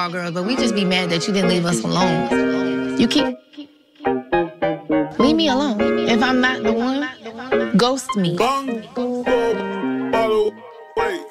all girls, but we just be mad that you didn't leave us alone. You keep... Leave me alone. If I'm not the one, ghost me. Bang, wait.